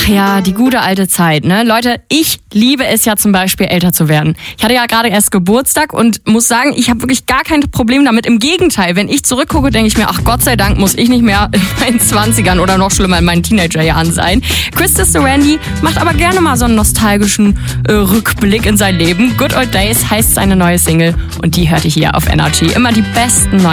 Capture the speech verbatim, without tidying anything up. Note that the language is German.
ja, die gute alte Zeit, ne? Leute, ich liebe es ja zum Beispiel, älter zu werden. Ich hatte ja gerade erst Geburtstag und muss sagen, ich habe wirklich gar kein Problem damit. Im Gegenteil, wenn ich zurückgucke, denke ich mir, ach Gott sei Dank muss ich nicht mehr in meinen Zwanzigern oder noch schlimmer in meinen Teenagerjahren sein. Christus Randy macht aber gerne mal so einen nostalgischen äh, Rückblick in sein Leben. Good Old Days heißt seine neue Single und die hört ihr hier auf Energy. Immer die besten neuen